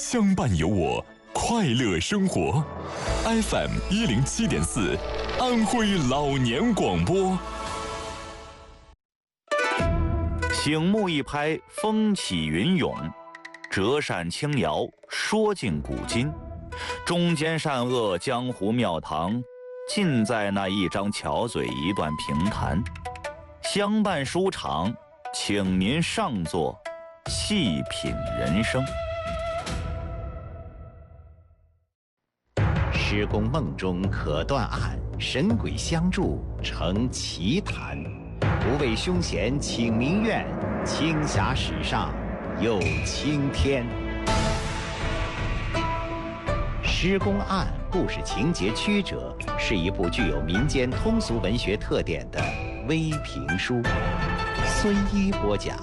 相伴有我，快乐生活。FM107.4，安徽老年广播。 醒目一拍，风起云涌；折扇轻摇，说尽古今。中间善恶，江湖庙堂，尽在那一张巧嘴，一段评弹。相伴书场，请您上座，细品人生。 施公梦中可断案，神鬼相助成奇谈。不畏凶险请民怨，青霞史上有青天。施公案故事情节曲折，是一部具有民间通俗文学特点的微评书。孙一播讲。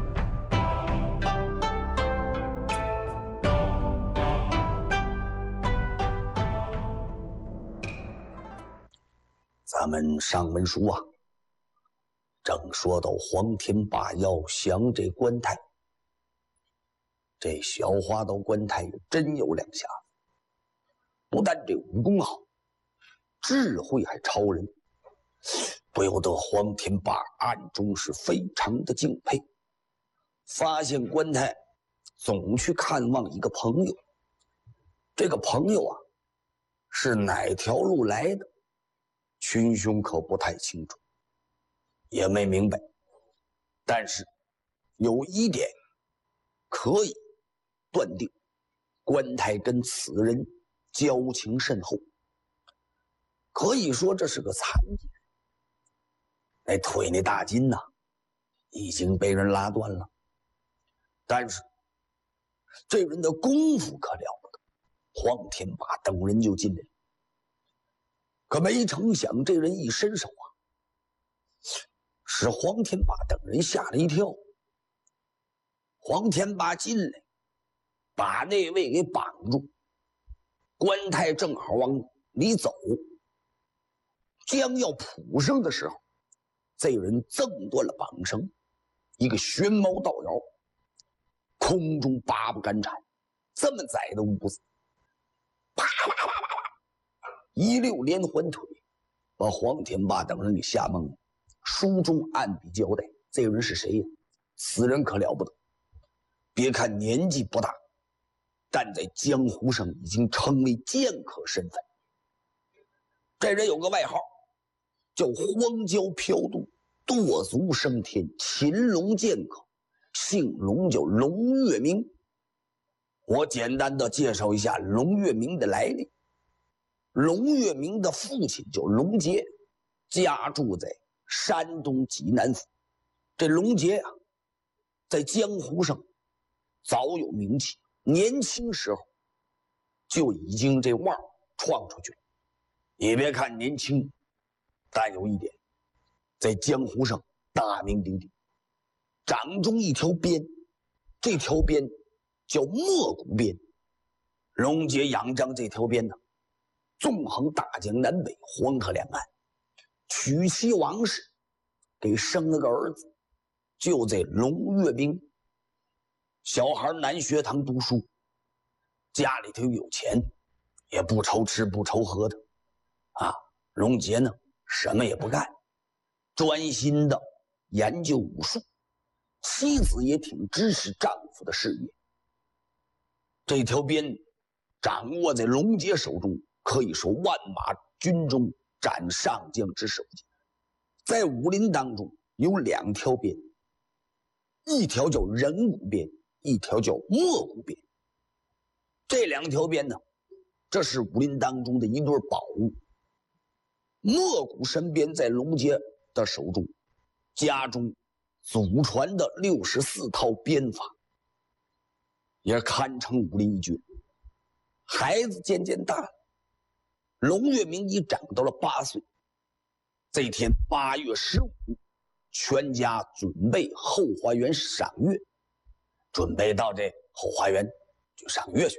咱们上文书啊，正说到黄天霸要降这关太，这小花刀关太真有两下子，不但这武功好，智慧还超人，不由得黄天霸暗中是非常的敬佩。发现关太总去看望一个朋友，这个朋友啊是哪条路来的，群雄可不太清楚，也没明白，但是有一点可以断定，关太跟此人交情甚厚，可以说这是个残疾人。那腿那大筋呐，已经被人拉断了，但是这人的功夫可了不得，黄天霸等人就进来了。可没成想，这人一伸手啊，使黄天霸等人吓了一跳。黄天霸进来，把那位给绑住。关太正好往里走，将要扑上的时候，这人挣断了绑绳，一个旋毛倒摇，空中八不敢铲，这么窄的屋子，啪啪啪啪啪，一溜连环腿，把黄天霸等人给吓懵了。书中暗笔交代，这人是谁呀？此人可了不得，别看年纪不大，但在江湖上已经成为剑客身份。这人有个外号，叫荒郊飘渡，堕足升天，擒龙剑客，姓龙，叫龙月明。我简单的介绍一下龙月明的来历。龙月明的父亲叫龙杰，家住在山东济南府。这龙杰啊，在江湖上早有名气，年轻时候就已经这腕儿闯出去了。也别看年轻，但有一点，在江湖上大名鼎鼎，掌中一条鞭，这条鞭叫没骨鞭。龙杰仰仗这条鞭呢，纵横大江南北，黄河两岸，娶妻王氏，给生了个儿子，就这龙月明。小孩南学堂读书，家里头有钱，也不愁吃不愁喝的啊。龙杰呢，什么也不干，专心的研究武术，妻子也挺支持丈夫的事业。这条鞭掌握在龙杰手中，可以说万马军中斩上将之首级。在武林当中有两条鞭，一条叫人骨鞭，一条叫没骨鞭。这两条鞭呢，这是武林当中的一对宝物。没骨神鞭在龙杰的手中，家中祖传的64套鞭法，也堪称武林一绝。孩子渐渐大了，龙月明已长到了8岁。这天8月15，全家准备后花园赏月，准备到这后花园去赏月去。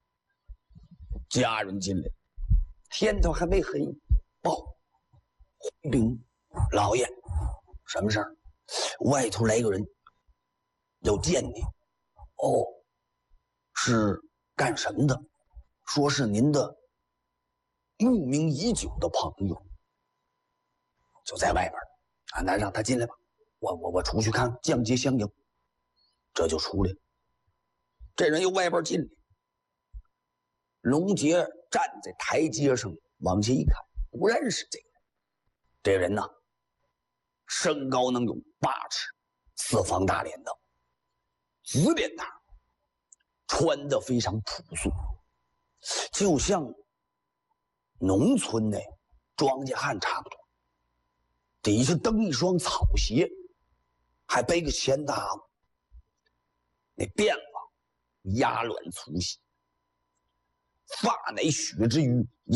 家人进来，天头还没黑，报回禀老爷，什么事儿？外头来个人要见你。哦，是干什么的？说是您的慕名已久的朋友，就在外边啊，那让他进来吧，我出去看降阶相迎。这就出来了，这人由外边进来，龙杰站在台阶上往下一看，不认识这个人。这人呢，身高能有8尺，四方大脸的，紫脸蛋，穿得非常朴素，就像农村的庄稼汉差不多，底下蹬一双草鞋，还背个钱大子，那辫子压卵粗细，发乃血之余